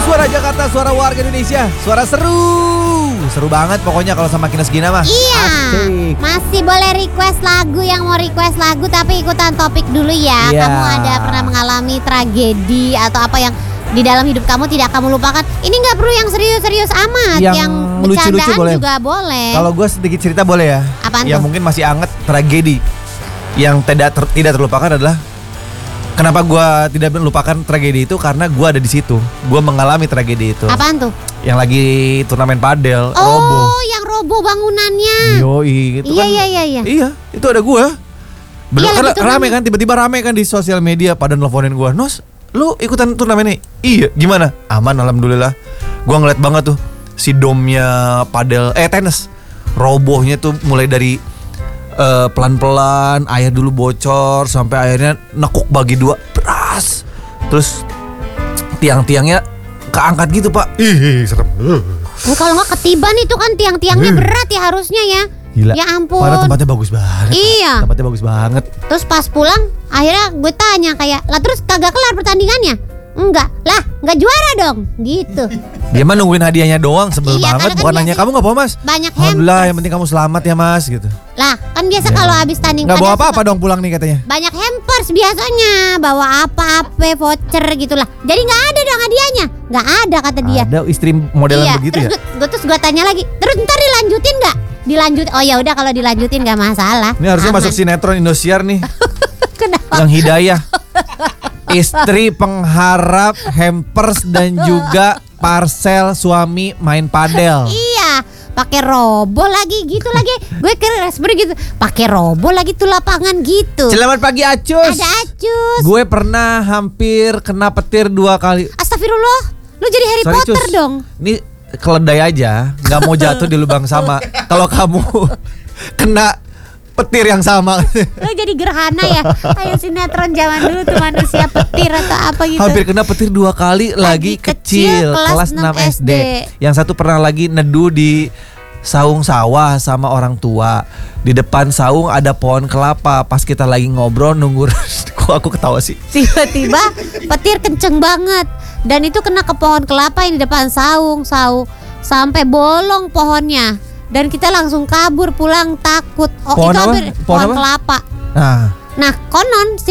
Suara Jakarta, suara warga Indonesia, suara seru banget pokoknya kalau sama Kines Gina mah. Iya. Asik. Masih boleh request lagu, yang mau request lagu tapi ikutan topik dulu ya. Iya. Kamu ada pernah mengalami tragedi atau apa yang di dalam hidup kamu tidak kamu lupakan? Ini nggak perlu yang serius-serius amat, yang lucu-lucu bercandaan boleh. juga boleh. Kalau gue sedikit cerita boleh ya. Apaan yang tuh? mungkin masih anget tragedi. Yang tidak terlupakan adalah kenapa gue tidak melupakan tragedi itu, karena gue ada di situ. Gue mengalami tragedi itu. Apaan tuh? Yang lagi turnamen padel, roboh. Oh, yang roboh bangunannya. Yoi, itu kan. Iya. Iya, itu ada gue. Bener Iya, kan lagi turnamen. rame kan, tiba-tiba rame kan di sosial media pada nelfonin gue. Nos, lu ikutan turnamen ini? Iya, gimana? Aman, alhamdulillah. Gue ngeliat banget tuh si domnya padel, tenis. Robohnya tuh mulai dari pelan-pelan, air dulu bocor sampai airnya nekuk bagi dua, beras. Terus tiang-tiangnya keangkat gitu, Pak. Ih, serem. Kalau nggak ketiban itu kan tiang-tiangnya berat ya harusnya ya. Gila. Ya ampun. Padahal tempatnya bagus banget. Iya. Tempatnya bagus banget. Terus pas pulang akhirnya gue tanya kayak, lah terus kagak kelar pertandingannya? Enggak, lah nggak juara dong, gitu. Dia mah nungguin hadiahnya doang, sebel Iya, banget. karena kan Bukan nanya biasanya kamu nggak bawa mas? Banyak Alhamdulillah, hampers. yang penting kamu selamat ya mas, gitu. Lah kan biasa Ya. kalau habis tanding Nggak bawa padel apa-apa dong pulang nih katanya. banyak hampers biasanya, bawa apa-apa, voucher gitulah. Jadi nggak ada dong hadiahnya, nggak ada kata dia. Ada istri modelan Iya, begitu ya. terus gue tanya lagi, terus ntar dilanjutin nggak? Dilanjut, oh ya udah kalau dilanjutin nggak masalah. Ini harusnya Aman. masuk sinetron Indosiar nih. Kenapa? Yang Hidayah. Istri pengharap hampers dan juga parcel suami main padel. Iya, pakai robo lagi gitu lagi. Gue kira seperti gitu. Pakai robo lagi tuh lapangan gitu. Selamat pagi Acus. Ada Acus. Gue pernah hampir kena petir 2 kali. Astagfirullah. Lu jadi Harry Sorry, Potter Cus. dong. Ini keledai aja, nggak mau jatuh di lubang sama. Kalau kamu kena petir yang sama. Lu jadi gerhana ya. Ayo sinetron zaman dulu tuh manusia petir atau apa gitu. Hampir kena petir 2 kali lagi kecil, kelas 6 SD. Yang satu pernah lagi neduh di saung sawah sama orang tua. Di depan saung ada pohon kelapa. Pas kita lagi ngobrol nunggu. Kok aku ketawa sih? Tiba-tiba petir kenceng banget. Dan itu kena ke pohon kelapa yang di depan saung sampai bolong pohonnya. Dan kita langsung kabur pulang takut. Oh, Pohon itu apa? hampir Pohon apa? kelapa. Nah, Nah, konon si